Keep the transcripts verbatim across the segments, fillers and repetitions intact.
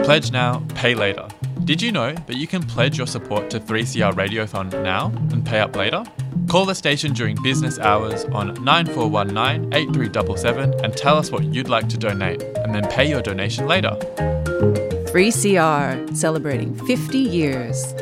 Pledge now, pay later. Did you know that you can pledge your support to three C R Radiothon now and pay up later? Call the station during business hours on nine four one nine, eight three seven seven and tell us what you'd like to donate, and then pay your donation later. three C R, celebrating fifty years.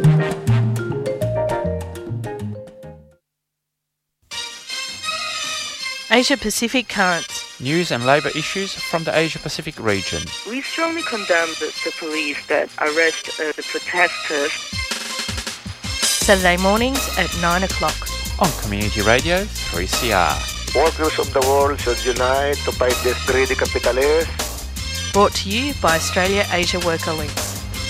Asia-Pacific Currents. News and labour issues from the Asia-Pacific region. We strongly condemn the, the police that arrest uh, the protesters. Saturday mornings at nine o'clock. On Community Radio three C R. Workers of the world should unite to fight this greedy capitalists. Brought to you by Australia Asia Worker Links.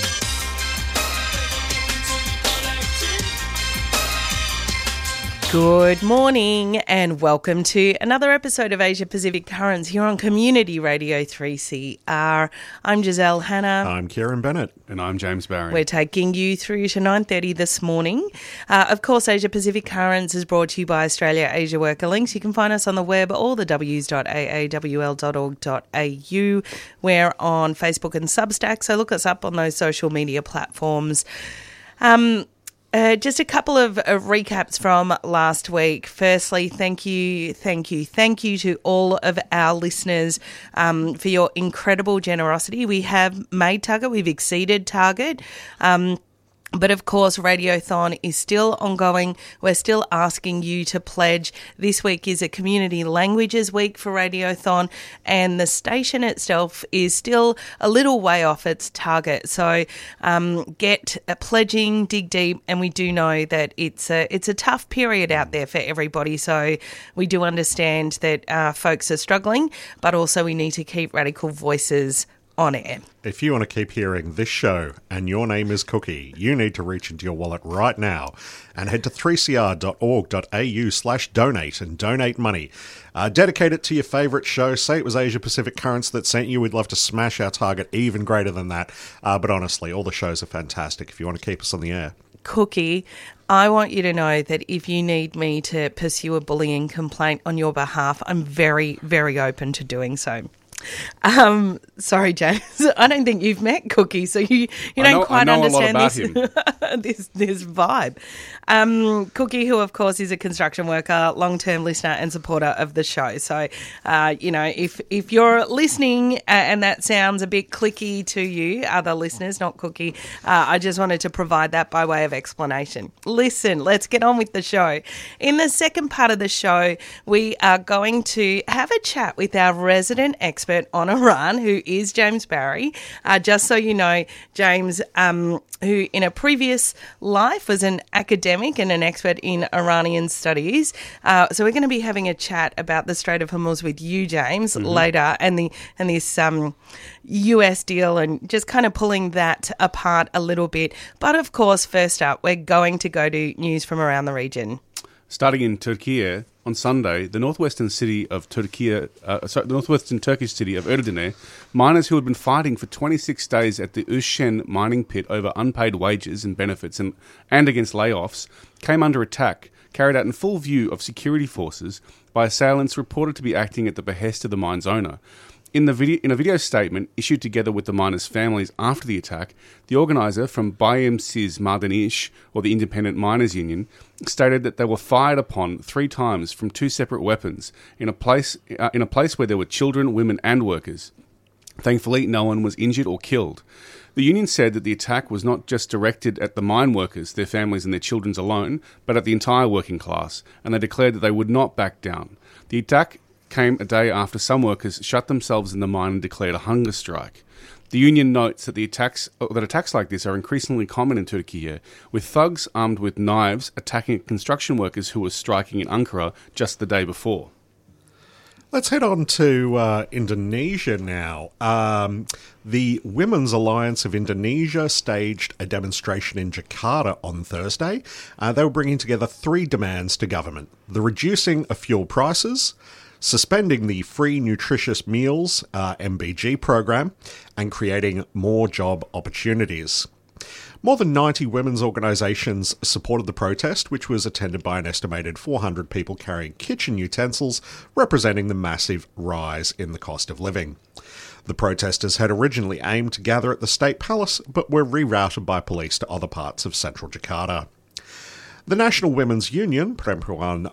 Good morning and welcome to another episode of Asia Pacific Currents here on Community Radio three C R. I'm Giselle Hanna. I'm Kieran Bennett. And I'm James Barry. We're taking you through to nine thirty this morning. Uh, of course, Asia Pacific Currents is brought to you by Australia Asia Worker Links. You can find us on the web, all the w's dot a a w l dot org dot a u. We're on Facebook and Substack, so look us up on those social media platforms. Um... Uh, just a couple of uh, recaps from last week. Firstly, thank you, thank you, thank you to all of our listeners um, for your incredible generosity. We have made target, we've exceeded target. Um, But of course, Radiothon is still ongoing. We're still asking you to pledge. This week is a Community Languages Week for Radiothon, and the station itself is still a little way off its target. So um, get uh, pledging, dig deep, and we do know that it's a it's a tough period out there for everybody. So we do understand that uh, folks are struggling, but also we need to keep Radical Voices on air. If you want to keep hearing this show and your name is Cookie, you need to reach into your wallet right now and head to three c r dot org dot a u slash donate and donate money. Uh, dedicate it to your favourite show. Say it was Asia Pacific Currents that sent you. We'd love to smash our target even greater than that. Uh, but honestly, all the shows are fantastic if you want to keep us on the air. Cookie, I want you to know that if you need me to pursue a bullying complaint on your behalf, I'm very, very open to doing so. Um, sorry, James. I don't think you've met Cookie, so you, you don't know, quite I know understand a lot this, about him. this this vibe. Um, Cookie, who of course is a construction worker, long-term listener and supporter of the show. So, uh, you know, if if you're listening uh, and that sounds a bit clicky to you, other listeners, not Cookie, uh, I just wanted to provide that by way of explanation. Listen, let's get on with the show. In the second part of the show, we are going to have a chat with our resident expert on Iran, who is James Barry. Uh, just so you know, James, um, who in a previous life was an academic and an expert in Iranian studies. Uh, so we're going to be having a chat about the Strait of Hormuz with you, James, mm-hmm. later, and the and this um, U S deal, and just kind of pulling that apart a little bit. But of course, first up, we're going to go to news from around the region. Starting in Turkey, on Sunday, the northwestern city of Turkey, uh, sorry, the northwestern Turkish city of Edirne, miners who had been fighting for twenty-six days at the Ushen mining pit over unpaid wages and benefits and, and against layoffs, came under attack, carried out in full view of security forces by assailants reported to be acting at the behest of the mine's owner. In the video, in a video statement issued together with the miners' families after the attack, the organiser from Bayemsiz Madanish, or the Independent Miners Union, stated that they were fired upon three times from two separate weapons in a place uh, in a place where there were children, women, and workers. Thankfully, no one was injured or killed. The union said that the attack was not just directed at the mine workers, their families, and their children alone, but at the entire working class, and they declared that they would not back down. The attack came a day after some workers shut themselves in the mine and declared a hunger strike. The union notes that the attacks that attacks like this are increasingly common in Turkey, with thugs armed with knives attacking construction workers who were striking in Ankara just the day before. Let's head on to uh, Indonesia now. Um, the Women's Alliance of Indonesia staged a demonstration in Jakarta on Thursday. Uh, they were bringing together three demands to government: the reducing of fuel prices, suspending the Free Nutritious Meals uh, M B G program, and creating more job opportunities. More than ninety women's organisations supported the protest, which was attended by an estimated four hundred people carrying kitchen utensils, representing the massive rise in the cost of living. The protesters had originally aimed to gather at the State Palace, but were rerouted by police to other parts of central Jakarta. The National Women's Union, Perempuan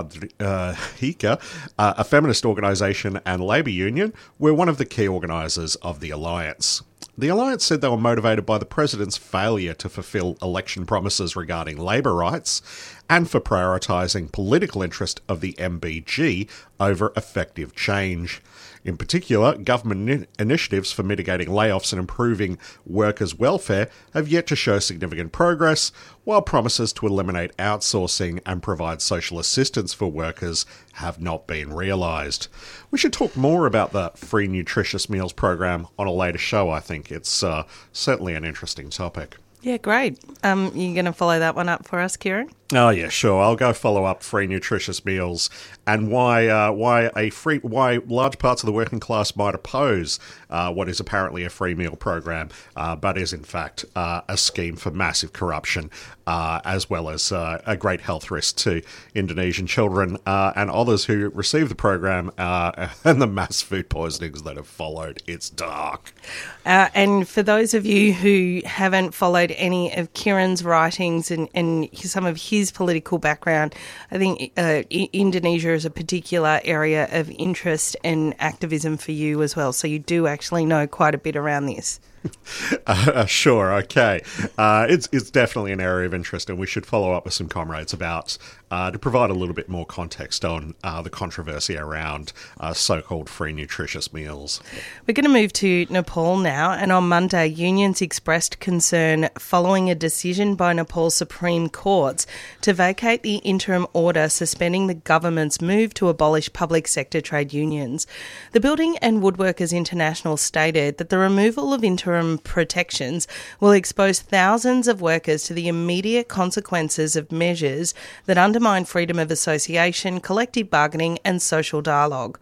Mahardika, uh, a feminist organisation and labour union, were one of the key organisers of the alliance. The alliance said they were motivated by the president's failure to fulfil election promises regarding labour rights and for prioritising political interest of the M B G over effective change. In particular, government in- initiatives for mitigating layoffs and improving workers' welfare have yet to show significant progress, while promises to eliminate outsourcing and provide social assistance for workers have not been realised. We should talk more about the Free Nutritious Meals program on a later show, I think. It's uh, certainly an interesting topic. Yeah, great. Um, you going to follow that one up for us, Kieran? Oh yeah, sure. I'll go follow up Free Nutritious Meals and why uh, why a free why large parts of the working class might oppose uh, what is apparently a free meal program, uh, but is in fact uh, a scheme for massive corruption, uh, as well as uh, a great health risk to Indonesian children uh, and others who receive the program, uh, and the mass food poisonings that have followed. It's dark. Uh, and for those of you who haven't followed any of Kieran's writings and, and some of his political background, I think uh, I- Indonesia is a particular area of interest and activism for you as well. So you do actually know quite a bit around this. Uh, sure, okay. Uh, it's it's definitely an area of interest, and we should follow up with some comrades about uh, to provide a little bit more context on uh, the controversy around uh, so-called free nutritious meals. We're going to move to Nepal now, and on Monday, unions expressed concern following a decision by Nepal's Supreme Courts to vacate the interim order suspending the government's move to abolish public sector trade unions. The Building and Woodworkers International stated that the removal of interim protections will expose thousands of workers to the immediate consequences of measures that undermine freedom of association, collective bargaining and social dialogue.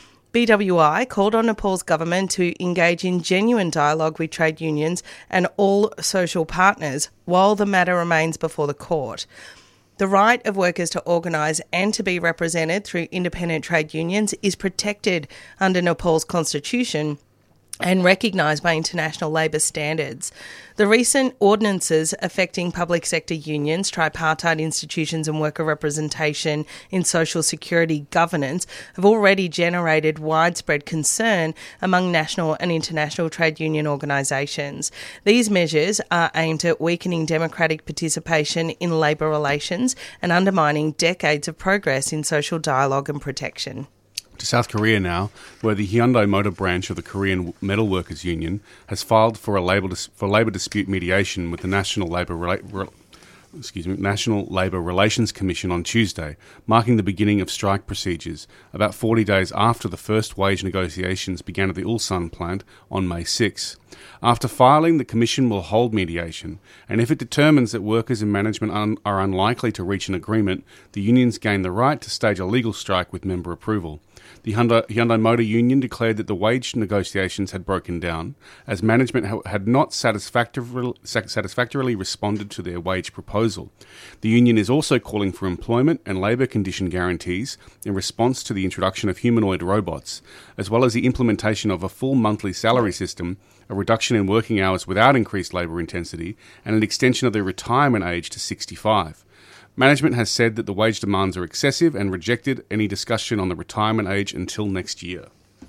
B W I called on Nepal's government to engage in genuine dialogue with trade unions and all social partners while the matter remains before the court. The right of workers to organise and to be represented through independent trade unions is protected under Nepal's constitution and recognised by international labour standards. The recent ordinances affecting public sector unions, tripartite institutions and worker representation in social security governance have already generated widespread concern among national and international trade union organisations. These measures are aimed at weakening democratic participation in labour relations and undermining decades of progress in social dialogue and protection. To South Korea now, where the Hyundai Motor branch of the Korean Metal Workers Union has filed for a labor dis- for labour dispute mediation with the National Labour Rela- Re- excuse me, National Labour Relations Commission on Tuesday, marking the beginning of strike procedures, about forty days after the first wage negotiations began at the Ulsan plant on May sixth. After filing, the Commission will hold mediation, and if it determines that workers and management un- are unlikely to reach an agreement, the unions gain the right to stage a legal strike with member approval. The Hyundai, Hyundai Motor Union declared that the wage negotiations had broken down, as management ha- had not satisfactorily, satisfactorily responded to their wage proposal. The union is also calling for employment and labour condition guarantees in response to the introduction of humanoid robots, as well as the implementation of a full monthly salary system, a reduction in working hours without increased labour intensity, and an extension of the retirement age to sixty-five. Management has said that the wage demands are excessive and rejected any discussion on the retirement age until next year.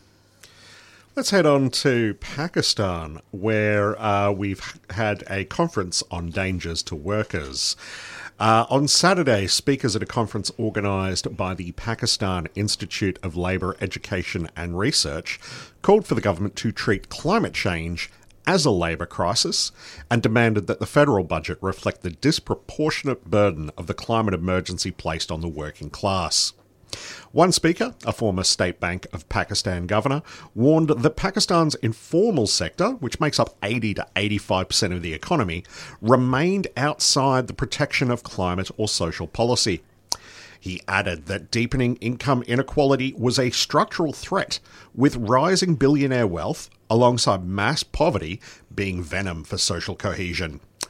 Let's head on to Pakistan, where uh, we've had a conference on dangers to workers. Uh, on Saturday, speakers at a conference organised by the Pakistan Institute of Labour Education and Research called for the government to treat climate change as a labour crisis and demanded that the federal budget reflect the disproportionate burden of the climate emergency placed on the working class. One speaker, a former State Bank of Pakistan governor, warned that Pakistan's informal sector, which makes up eighty to eighty-five percent of the economy, remained outside the protection of climate or social policy. He added that deepening income inequality was a structural threat, with rising billionaire wealth, alongside mass poverty, being venom for social cohesion.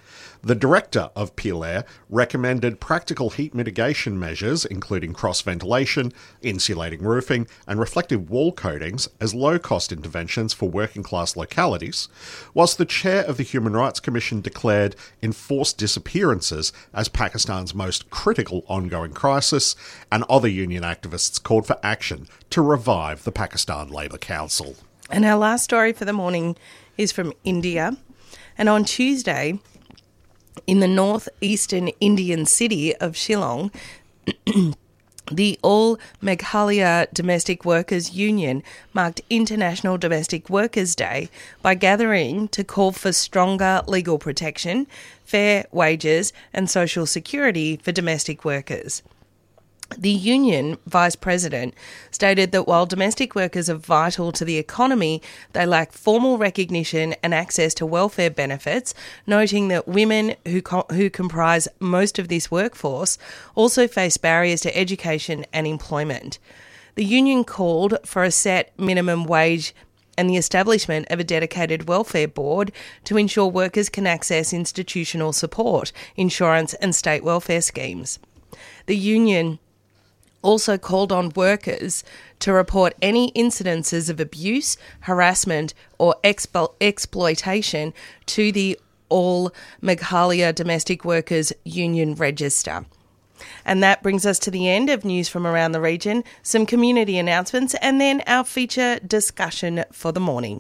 The director of Peelair recommended practical heat mitigation measures, including cross-ventilation, insulating roofing, and reflective wall coatings as low-cost interventions for working-class localities, whilst the chair of the Human Rights Commission declared enforced disappearances as Pakistan's most critical ongoing crisis, and other union activists called for action to revive the Pakistan Labour Council. And our last story for the morning is from India. And on Tuesday, in the northeastern Indian city of Shillong, the All Meghalaya Domestic Workers Union marked International Domestic Workers Day by gathering to call for stronger legal protection, fair wages and social security for domestic workers. The union vice president stated that while domestic workers are vital to the economy, they lack formal recognition and access to welfare benefits, noting that women who co- who comprise most of this workforce also face barriers to education and employment. The union called for a set minimum wage and the establishment of a dedicated welfare board to ensure workers can access institutional support, insurance and state welfare schemes. The union also called on workers to report any incidences of abuse, harassment or expo- exploitation to the All Meghalaya Domestic Workers Union Register. And that brings us to the end of news from around the region, some community announcements and then our feature discussion for the morning.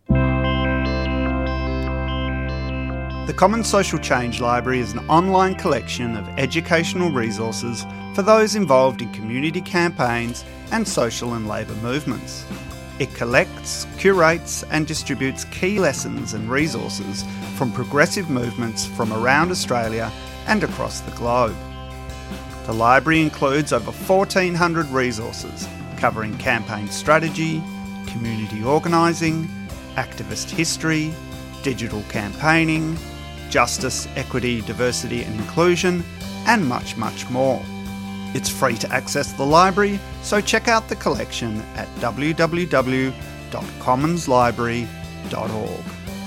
The Common Social Change Library is an online collection of educational resources for those involved in community campaigns and social and labour movements. It collects, curates and distributes key lessons and resources from progressive movements from around Australia and across the globe. The library includes over fourteen hundred resources covering campaign strategy, community organising, activist history, digital campaigning, justice, equity, diversity and inclusion, and much, much more. It's free to access the library, so check out the collection at w w w dot commons library dot org.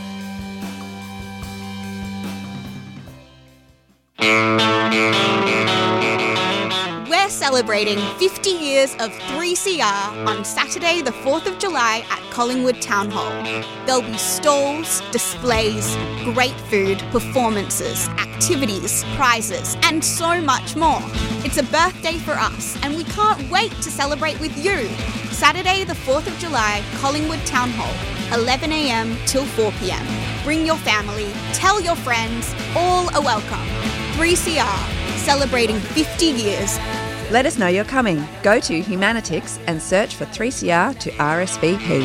We're celebrating fifty years of three C R on Saturday the fourth of July at Collingwood Town Hall. There'll be stalls, displays, great food, performances, activities, prizes and so much more. It's a birthday for us and we can't wait to celebrate with you. Saturday the fourth of July, Collingwood Town Hall, eleven a m till four p m. Bring your family, tell your friends, all are welcome. three C R, celebrating fifty years. Let us know you're coming. Go to Humanitix and search for three C R to R S V P.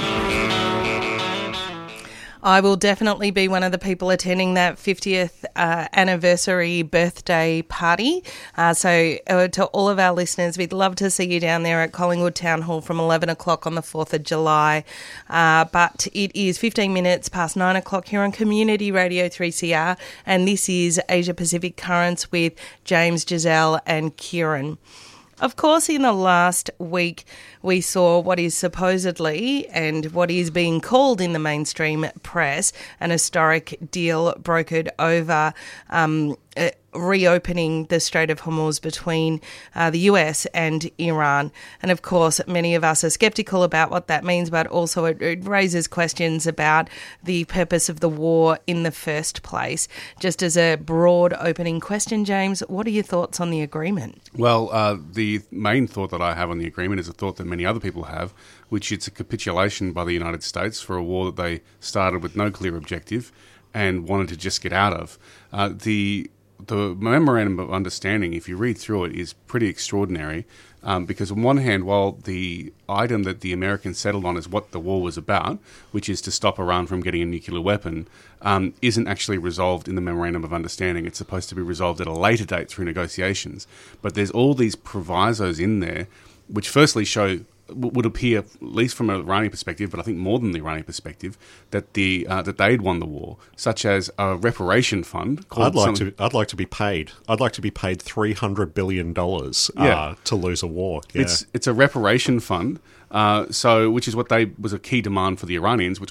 I will definitely be one of the people attending that fiftieth uh, anniversary birthday party. Uh, so uh, to all of our listeners, we'd love to see you down there at Collingwood Town Hall from eleven o'clock on the fourth of July. Uh, but it is fifteen minutes past nine o'clock here on Community Radio three C R, and this is Asia Pacific Currents with James, Giselle and Kieran. Of course, in the last week, we saw what is supposedly and what is being called in the mainstream press an historic deal brokered over um, uh, reopening the Strait of Hormuz between uh, the U S and Iran. And of course, many of us are sceptical about what that means, but also it, it raises questions about the purpose of the war in the first place. Just as a broad opening question, James, what are your thoughts on the agreement? Well, uh, the main thought that I have on the agreement is a thought that many other people have, which it's a capitulation by the United States for a war that they started with no clear objective and wanted to just get out of. Uh, the The memorandum of understanding, if you read through it, is pretty extraordinary um, because on one hand, while the item that the Americans settled on is what the war was about, which is to stop Iran from getting a nuclear weapon, um, isn't actually resolved in the memorandum of understanding. It's supposed to be resolved at a later date through negotiations. But there's all these provisos in there which firstly show would appear, at least from an Iranian perspective, but I think more than the Iranian perspective, that the uh, that they'd won the war, such as a reparation fund. Called I'd like some, to. I'd like to be paid. I'd like to be paid three hundred billion dollars uh, yeah. to lose a war. Yeah. It's it's a reparation fund. Uh, so, which is what they was a key demand for the Iranians, which I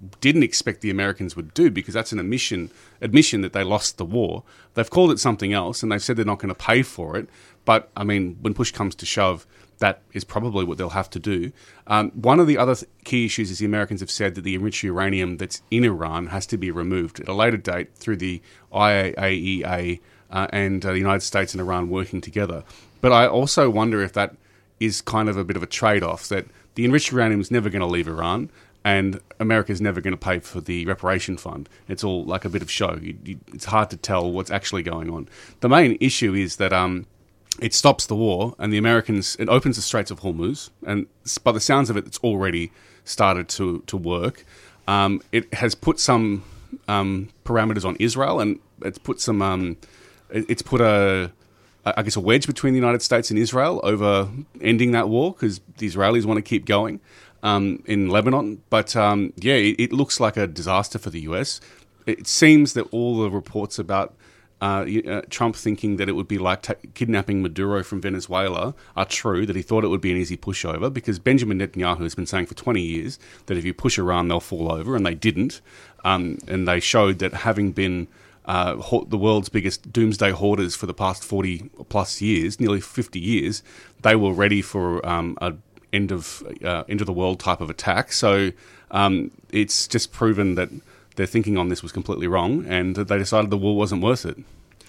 didn't expect the Americans would do, because that's an admission, admission that they lost the war. They've called it something else, and they've said they're not going to pay for it. But, I mean, when push comes to shove, that is probably what they'll have to do. Um, one of the other th- key issues is the Americans have said that the enriched uranium that's in Iran has to be removed at a later date through the I A E A E A uh, and uh, the United States and Iran working together. But I also wonder if that is kind of a bit of a trade-off, that the enriched uranium is never going to leave Iran, and America's never going to pay for the reparation fund. It's all like a bit of show. You, you, it's hard to tell what's actually going on. The main issue is that um, it stops the war, and the Americans, it opens the Straits of Hormuz, and by the sounds of it, it's already started to, to work. Um, it has put some um, parameters on Israel, and it's put some, um, it, it's put a, I guess, a wedge between the United States and Israel over ending that war, because the Israelis want to keep going um, in Lebanon. But um, yeah, it, it looks like a disaster for the U S. It seems that all the reports about uh, uh, Trump thinking that it would be like ta- kidnapping Maduro from Venezuela are true, that he thought it would be an easy pushover, because Benjamin Netanyahu has been saying for twenty years that if you push Iran, they'll fall over, and they didn't. Um, and they showed that, having been Uh, the world's biggest doomsday hoarders for the past forty plus years, nearly fifty years, they were ready for um, a end of uh, end of the world type of attack. So um, it's just proven that their thinking on this was completely wrong, and that they decided the war wasn't worth it.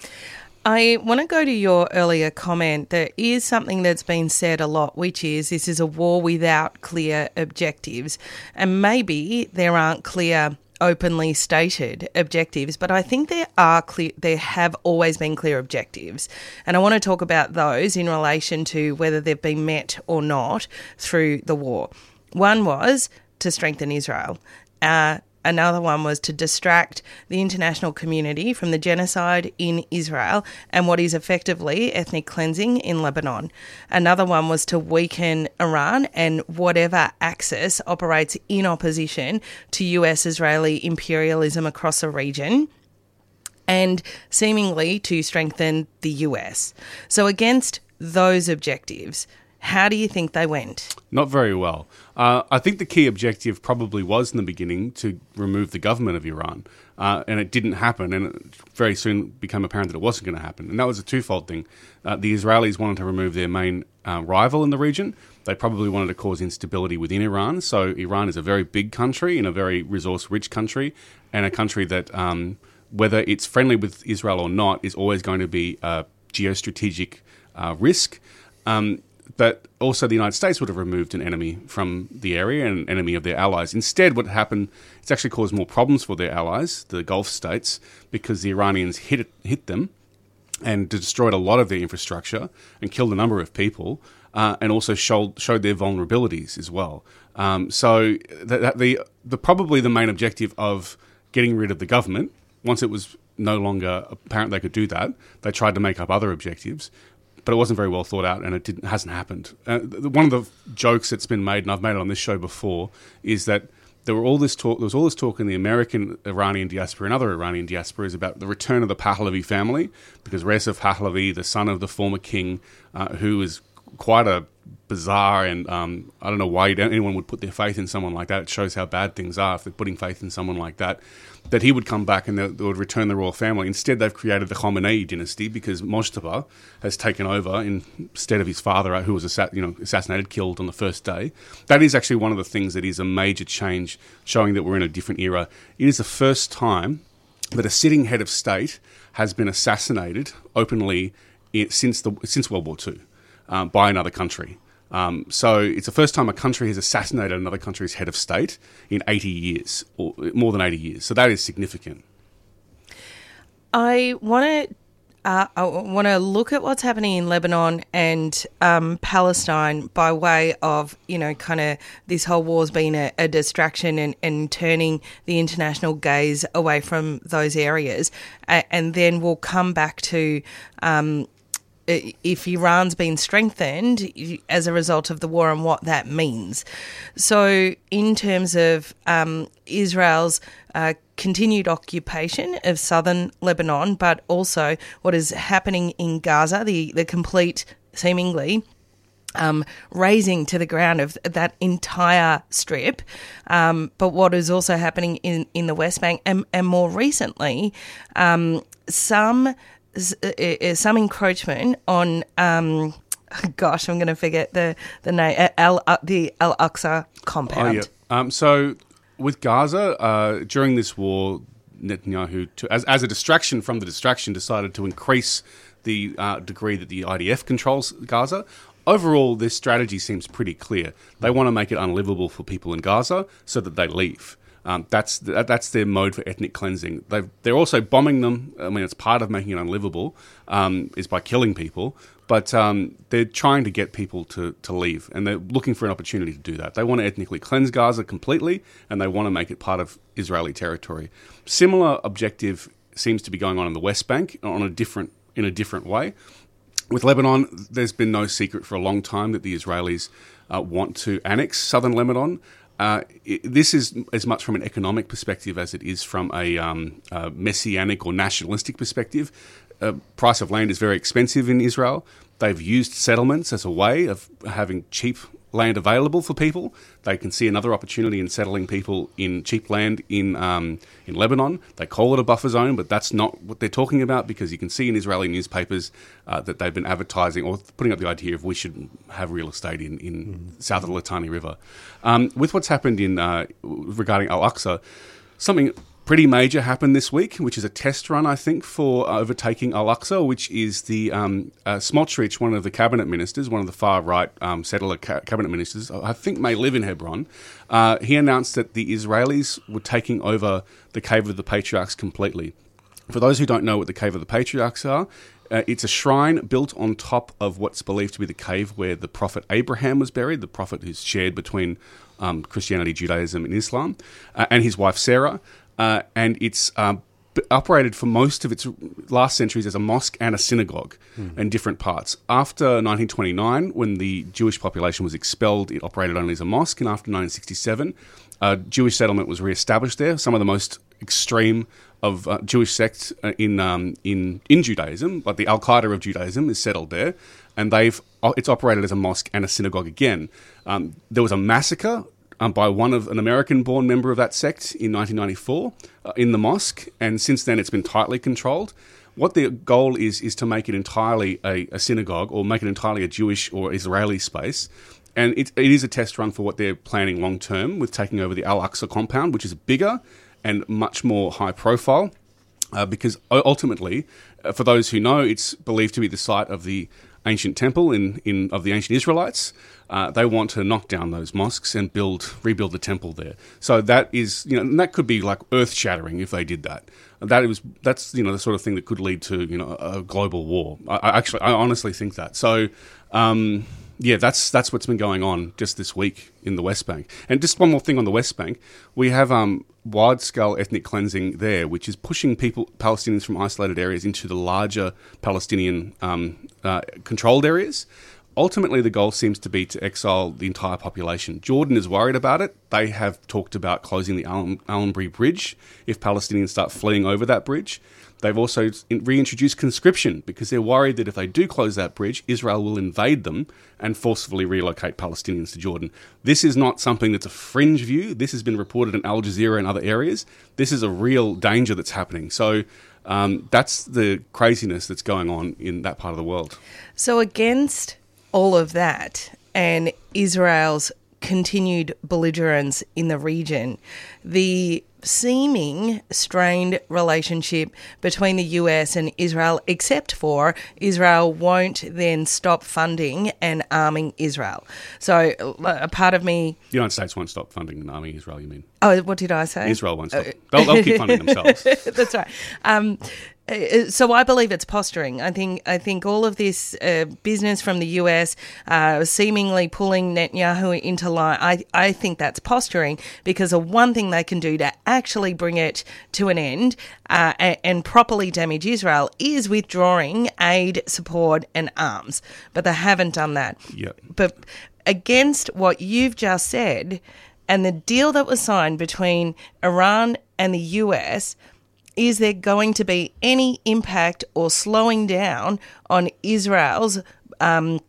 I want to go to your earlier comment. There is something that's been said a lot, which is this is a war without clear objectives, and maybe there aren't clear, openly stated objectives, but I think there are clear, there have always been clear objectives, and I want to talk about those in relation to whether they've been met or not through the war. One was to strengthen Israel. Uh, Another one was to distract the international community from the genocide in Israel and what is effectively ethnic cleansing in Lebanon. Another one was to weaken Iran and whatever axis operates in opposition to U S-Israeli imperialism across the region, and seemingly to strengthen the U S. So against those objectives, how do you think they went? Not very well. Uh, I think the key objective probably was in the beginning to remove the government of Iran, uh, and it didn't happen, and it very soon became apparent that it wasn't going to happen. And that was a twofold thing. Uh, the Israelis wanted to remove their main uh, rival in the region. They probably wanted to cause instability within Iran. So Iran is a very big country and a very resource-rich country, and a country that, um, whether it's friendly with Israel or not, is always going to be a geostrategic uh, risk. Um, But also the United States would have removed an enemy from the area and an enemy of their allies. Instead, what happened, it's actually caused more problems for their allies, the Gulf states, because the Iranians hit it, hit them and destroyed a lot of their infrastructure and killed a number of people, uh, and also showed, showed their vulnerabilities as well. Um, so the, the, the probably the main objective of getting rid of the government, once it was no longer apparent they could do that, they tried to make up other objectives. But it wasn't very well thought out, and it didn't, hasn't happened. Uh, one of the jokes that's been made, and I've made it on this show before, is that there were all this talk. There was all this talk in the American Iranian diaspora and other Iranian diasporas about the return of the Pahlavi family, because Reza Pahlavi, the son of the former king, uh, who is quite a bizarre, and um, I don't know why anyone would put their faith in someone like that. It shows how bad things are if they're putting faith in someone like that. That he would come back and they, they would return the royal family. Instead, they've created the Khomeini dynasty, because Mojtaba has taken over in, instead of his father, who was assa- you know, assassinated, killed on the first day. That is actually one of the things that is a major change, showing that we're in a different era. It is the first time that a sitting head of state has been assassinated openly in, since the since World War Two um, by another country. Um, so it's the first time a country has assassinated another country's head of state in eighty years, or more than eighty years. So that is significant. I want to uh, I want to look at what's happening in Lebanon and um, Palestine by way of, you know, kind of this whole war's been a, a distraction and, and turning the international gaze away from those areas. Uh, and then we'll come back to Um, if Iran's been strengthened as a result of the war and what that means. So in terms of um, Israel's uh, continued occupation of southern Lebanon, but also what is happening in Gaza, the, the complete, seemingly, Um, razing to the ground of that entire strip. Um, but what is also happening in, in the West Bank, and, and more recently, um, some uh, some encroachment on, um, gosh, I'm going to forget the the name, Al, uh, the Al Aqsa compound. Oh, yeah. Um, so with Gaza, uh, during this war, Netanyahu, to, as, as a distraction from the distraction, decided to increase the uh, degree that the I D F controls Gaza. Overall, this strategy seems pretty clear. They want to make it unlivable for people in Gaza so that they leave. Um, that's the, that's their mode for ethnic cleansing. They've, they're also bombing them. I mean, it's part of making it unlivable, um, is by killing people. But um, they're trying to get people to, to leave, and they're looking for an opportunity to do that. They want to ethnically cleanse Gaza completely, and they want to make it part of Israeli territory. Similar objective seems to be going on in the West Bank on a different in a different way. With Lebanon, there's been no secret for a long time that the Israelis uh, want to annex southern Lebanon. Uh, it, this is as much from an economic perspective as it is from a, um, a messianic or nationalistic perspective. Uh, price of land is very expensive in Israel. They've used settlements as a way of having cheap land available for people. They can see another opportunity in settling people in cheap land in um, in Lebanon. They call it a buffer zone, but that's not what they're talking about, because you can see in Israeli newspapers uh, that they've been advertising or putting up the idea of we should have real estate in, in mm-hmm. south of the Litani River. Um, with what's happened in uh, regarding Al-Aqsa, something pretty major happened this week, which is a test run, I think, for overtaking Al-Aqsa, which is the um, uh, Smotrich, one of the cabinet ministers, one of the far-right um, settler ca- cabinet ministers, I think may live in Hebron. Uh, he announced that the Israelis were taking over the Cave of the Patriarchs completely. For those who don't know what the Cave of the Patriarchs are, uh, it's a shrine built on top of what's believed to be the cave where the prophet Abraham was buried, the prophet who's shared between um, Christianity, Judaism, and Islam, uh, and his wife Sarah. Uh, and it's um, b- operated for most of its last centuries as a mosque and a synagogue mm. in different parts. After nineteen twenty-nine, when the Jewish population was expelled, it operated only as a mosque. And after nineteen sixty-seven, a Jewish settlement was re-established there. Some of the most extreme of uh, Jewish sects uh, in um, in in Judaism, like the Al-Qaeda of Judaism, is settled there. And they've it's operated as a mosque and a synagogue again. Um, there was a massacre Um, by one of an American-born member of that sect in nineteen ninety-four uh, in the mosque, and since then it's been tightly controlled. What the goal is is to make it entirely a, a synagogue, or make it entirely a Jewish or Israeli space, and it, it is a test run for what they're planning long-term with taking over the Al-Aqsa compound, which is bigger and much more high-profile, uh, because ultimately, uh, for those who know, it's believed to be the site of the ancient temple in, in of the ancient Israelites. Uh, they want to knock down those mosques and build, rebuild the temple there. So that is, you know, and that could be like earth-shattering if they did that. That is, that's, you know, the sort of thing that could lead to, you know, a global war. I, I actually, I honestly think that. So, um, yeah, that's that's what's been going on just this week in the West Bank. And just one more thing on the West Bank, we have um, wide-scale ethnic cleansing there, which is pushing people, Palestinians from isolated areas into the larger Palestinian um, uh, controlled areas. Ultimately, the goal seems to be to exile the entire population. Jordan is worried about it. They have talked about closing the Al- Allenbury Bridge if Palestinians start fleeing over that bridge. They've also reintroduced conscription because they're worried that if they do close that bridge, Israel will invade them and forcibly relocate Palestinians to Jordan. This is not something that's a fringe view. This has been reported in Al Jazeera and other areas. This is a real danger that's happening. So um, that's the craziness that's going on in that part of the world. So against all of that and Israel's continued belligerence in the region, the seeming strained relationship between the U S and Israel, except for Israel won't then stop funding and arming Israel. So a part of me... The United States won't stop funding and arming Israel, you mean? Oh, what did I say? Israel won't stop. They'll, they'll keep funding themselves. That's right. Um, so I believe it's posturing. I think I think all of this uh, business from the U S uh, seemingly pulling Netanyahu into line, I, I think that's posturing, because the one thing they can do to actually bring it to an end uh, and, and properly damage Israel is withdrawing aid, support and arms. But they haven't done that. Yep. But against what you've just said and the deal that was signed between Iran and the U S, is there going to be any impact or slowing down on Israel's um,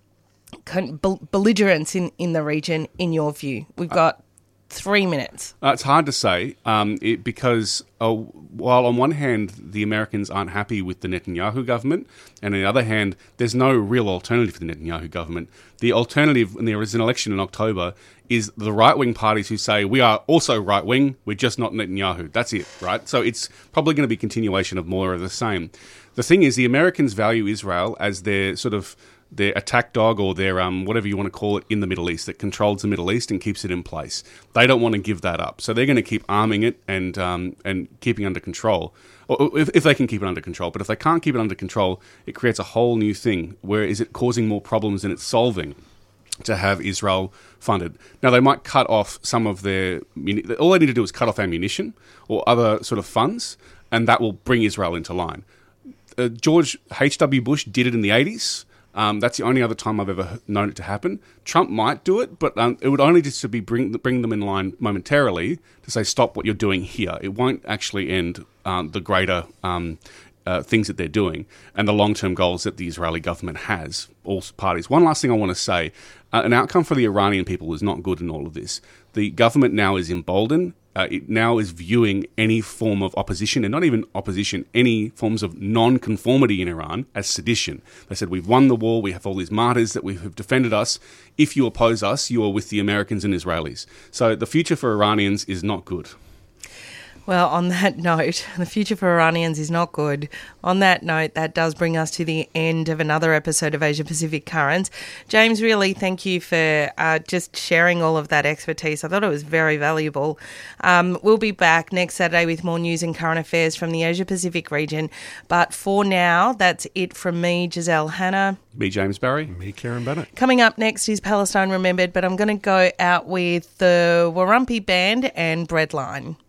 con- bel- belligerence in, in the region, in your view? We've got three minutes. Uh, it's hard to say um, it, because uh, while on one hand the Americans aren't happy with the Netanyahu government, and on the other hand there's no real alternative for the Netanyahu government. The alternative, when there is an election in October, is the right-wing parties who say, we are also right-wing, we're just not Netanyahu. That's it, right? So it's probably going to be a continuation of more of the same. The thing is, the Americans value Israel as their sort of their attack dog, or their um, whatever you want to call it, in the Middle East, that controls the Middle East and keeps it in place. They don't want to give that up. So they're going to keep arming it and um, and keeping under control. Or if, if they can keep it under control. But if they can't keep it under control, it creates a whole new thing. Where is it causing more problems than it's solving to have Israel funded? Now, they might cut off some of their... All they need to do is cut off ammunition or other sort of funds, and that will bring Israel into line. Uh, George H W Bush did it in the eighties. Um, that's the only other time I've ever known it to happen. Trump might do it, but um, it would only just to be bring bring them in line momentarily to say, stop what you're doing here. It won't actually end um, the greater um, uh, things that they're doing and the long-term goals that the Israeli government has, all parties. One last thing I want to say, uh, an outcome for the Iranian people is not good in all of this. The government now is emboldened. Uh, it now is viewing any form of opposition, and not even opposition, any forms of non-conformity in Iran as sedition. They said, we've won the war, we have all these martyrs that we have defended us. If you oppose us, you are with the Americans and Israelis. So the future for Iranians is not good. Well, on that note, the future for Iranians is not good. On that note, that does bring us to the end of another episode of Asia Pacific Currents. James, really, thank you for uh, just sharing all of that expertise. I thought it was very valuable. Um, we'll be back next Saturday with more news and current affairs from the Asia Pacific region. But for now, that's it from me, Giselle Hanna. Me, James Barry. Me, Karen Bennett. Coming up next is Palestine Remembered, but I'm going to go out with the Warumpi Band and Breadline.